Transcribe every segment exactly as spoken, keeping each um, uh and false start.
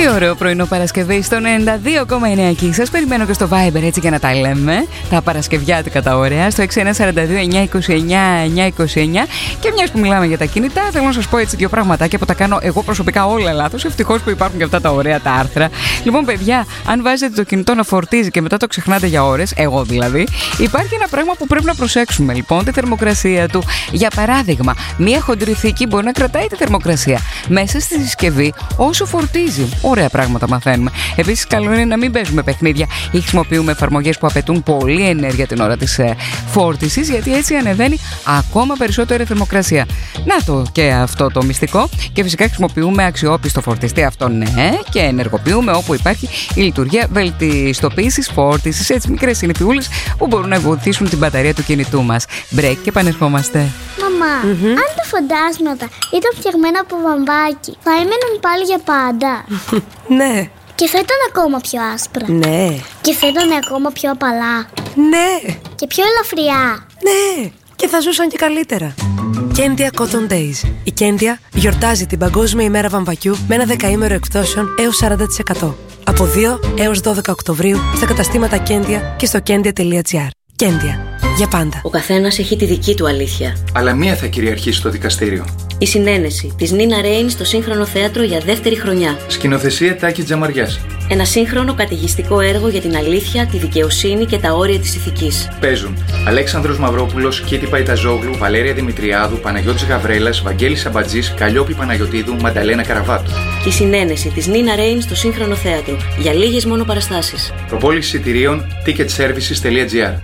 Τι ωραίο πρωινό Παρασκευή στον ενενήντα δύο κόμμα εννέα εκεί. Σας περιμένω και στο Viber έτσι για να τα λέμε. Τα παρασκευιάτικα τα ωραία. Στο έξι ένα τέσσερα δύο εννιά είκοσι εννιά εννιά είκοσι εννιά. Και μιας που μιλάμε για τα κινητά, θέλω να σας πω έτσι δύο πραγματάκια που τα κάνω εγώ προσωπικά όλα λάθος. Ευτυχώς που υπάρχουν και αυτά τα ωραία τα άρθρα. Λοιπόν, παιδιά, αν βάζετε το κινητό να φορτίζει και μετά το ξεχνάτε για ώρες, εγώ δηλαδή, υπάρχει ένα πράγμα που πρέπει να προσέξουμε. Λοιπόν, τη θερμοκρασία του. Για παράδειγμα, μία χοντρή θήκη μπορεί να κρατάει τη θερμοκρασία μέσα στη συσκευή όσο φορτίζει. Ωραία πράγματα μαθαίνουμε. Επίσης, καλό είναι να μην παίζουμε παιχνίδια ή χρησιμοποιούμε εφαρμογές που απαιτούν πολλή ενέργεια την ώρα της ε, φόρτισης, γιατί έτσι ανεβαίνει ακόμα περισσότερο η θερμοκρασία. Να το και αυτό το μυστικό. Και φυσικά χρησιμοποιούμε αξιόπιστο φορτιστή, αυτό ναι, και ενεργοποιούμε όπου υπάρχει η λειτουργία βελτιστοποίησης φόρτισης. Έτσι, μικρές συνηθιούλες που μπορούν να βοηθήσουν την μπαταρία του κινητού μας. Break και επανερχόμαστε. Μαμά, mm-hmm. αν τα φαντάσματα ήταν φτιαγμένα από βαμβάκι, θα έμεναν πάλι για πάντα? Ναι. Και θα ήταν ακόμα πιο άσπρα? Ναι. Και θα ήταν ακόμα πιο απαλά? Ναι. Και πιο ελαφριά? Ναι. Και θα ζούσαν και καλύτερα. Κέντια Cotton Days. Η Κέντια γιορτάζει την Παγκόσμια ημέρα βαμβακιού με ένα δεκαήμερο εκπτώσεων έως σαράντα τοις εκατό. Από δύο έως δώδεκα Οκτωβρίου στα καταστήματα Κέντια και στο κέντια τελεία τζι άρ. Κέντια. Για πάντα. Ο καθένας έχει τη δική του αλήθεια. Αλλά μία θα κυριαρχήσει στο δικαστήριο. Η συνένεση της Νίνα Ρέιν στο Σύγχρονο Θέατρο για δεύτερη χρονιά. Σκηνοθεσία Τάκη Τζαμαριάς. Ένα σύγχρονο καταιγιστικό έργο για την αλήθεια, τη δικαιοσύνη και τα όρια της ηθικής. Παίζουν Αλέξανδρος Μαυρόπουλος, Κίτη Παϊταζόγλου, Βαλέρια Δημητριάδου, Παναγιώτης Γαβρέλας, Βαγγέλης Σαμπατζής, Καλλιόπη Παναγιωτίδου, Μανταλένα Καραβάτου. Και η συνένεση της Νίνα Ρέιν στο Σύγχρονο Θέατρο για λίγες μόνο παραστάσεις. Προπόληση εισιτηρίων ticket services τελεία τζι άρ.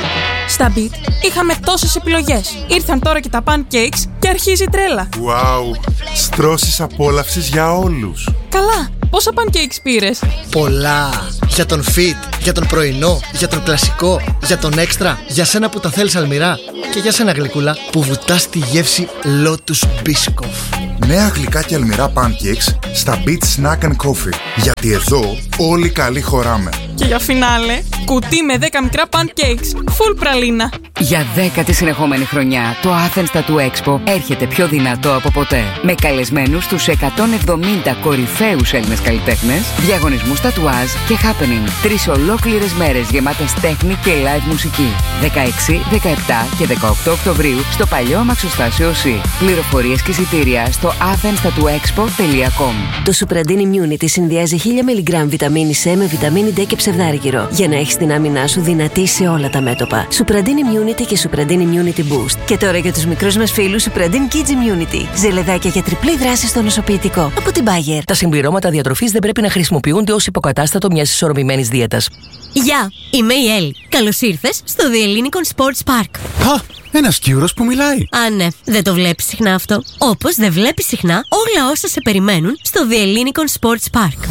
Στα Beat είχαμε τόσες επιλογές. Ήρθαν τώρα και τα pancakes και αρχίζει η τρέλα. Wow, στρώσεις απόλαυσης για όλους. Καλά, πόσα pancakes πήρες? Πολλά. Για τον fit, για τον πρωινό, για τον κλασικό, για τον έξτρα, για σένα που τα θέλεις αλμυρά και για σένα γλυκούλα που βουτάς τη γεύση Lotus Biscoff. Νέα γλυκά και αλμυρά pancakes στα Beat Snack and Coffee. Γιατί εδώ όλοι καλοί χωράμε. Και για φινάλε, κουτί με δέκα μικρά pancakes, full πραλίνα. Για δέκατη συνεχόμενη χρονιά, το Athens Tattoo Expo έρχεται πιο δυνατό από ποτέ. Με καλεσμένους τους εκατόν εβδομήντα κορυφαίους Έλληνες καλλιτέχνες, διαγωνισμούς τατουάζ και happening. Τρεις ολόκληρες μέρες γεμάτες τέχνη και live μουσική. δεκαέξι, δεκαεπτά και δεκαοκτώ Οκτωβρίου στο παλιό αμαξοστάσιο ΣΥ. Πληροφορίες και εισιτήρια στο athens tattoo expo τελεία com. Το Supradin Immunity συνδυάζει χίλια μιλιγκράμμ βιταμίνη C με βιταμίνη D και ψευδάργυρο για να έχεις την άμυνά σου δυνατή σε όλα τα μέτωπα. Supradin Immunity και Supradin Immunity Boost. Και τώρα για τους μικρούς μας φίλους Supradin Kids Immunity. Ζελεδάκια για τριπλή δράση στο νοσοποιητικό. Από την Bayer. Τα συμπληρώματα διατροφής δεν πρέπει να χρησιμοποιούνται ως υποκατάστατο μιας ισορροπημένης δίαιτας. Γεια, είμαι η Έλλη. Καλώς ήρθες στο The Ellinikon Sports Park. Α, ένας Κύρος που μιλάει. Α, ναι, δεν το βλέπεις συχνά αυτό. Όπως δεν βλέπεις συχνά όλα όσα σε περιμένουν στο The Ellinikon Sports Park.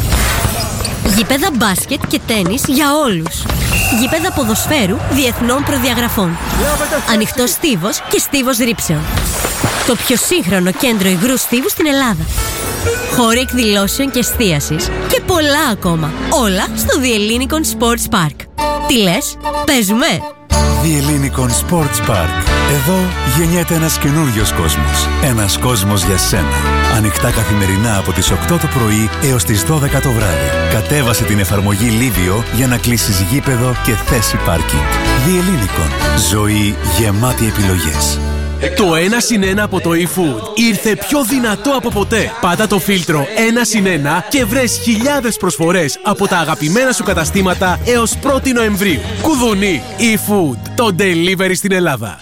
Γήπεδα μπάσκετ και τένις για όλους. Γήπεδα ποδοσφαίρου διεθνών προδιαγραφών. Ανοιχτός στίβος και στίβος ρήψεων. Το πιο σύγχρονο κέντρο υγρού στίβου στην Ελλάδα. Χώροι εκδηλώσεων και εστίασης. Και πολλά ακόμα. Όλα στο The Ellinikon Sports Park. Τι λες, παίζουμε? The Ellinikon Sports Park. Εδώ γεννιέται ένας καινούριος κόσμος. Ένας κόσμος για σένα. Ανοιχτά καθημερινά από τις οκτώ το πρωί έως τις δώδεκα το βράδυ. Κατέβασε την εφαρμογή Livio για να κλείσεις γήπεδο και θέση πάρκινγκ. The Ellinikon. Ζωή γεμάτη επιλογές. Το ένα συν ένα από το eFood ήρθε πιο δυνατό από ποτέ. Πάτα το φίλτρο ένα συν ένα και βρες χιλιάδες προσφορές από τα αγαπημένα σου καταστήματα έως πρώτη Νοεμβρίου. Κουδουνί, eFood, το delivery στην Ελλάδα.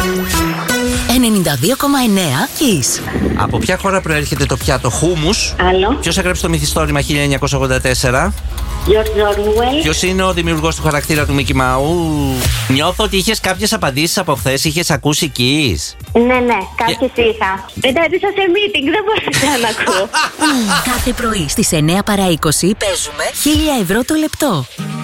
ενενήντα δύο κόμμα εννέα Kiss. Από ποια χώρα προέρχεται το πιάτο χούμους? Άλλο. Ποιος έγραψε το μυθιστόρημα χίλια εννιακόσια ογδόντα τέσσερα? George Orwell. Ποιος είναι ο δημιουργός του χαρακτήρα του Μίκι Μαου? Νιώθω ότι είχες κάποιες απαντήσεις από χθες, είχες ακούσει Kiss. Ναι, ναι, κάποιες yeah. είχα. Εντάτησα σε meeting, δεν μπορούσα να ακούω. Κάθε πρωί στις εννέα παρά είκοσι παίζουμε χίλια ευρώ το λεπτό.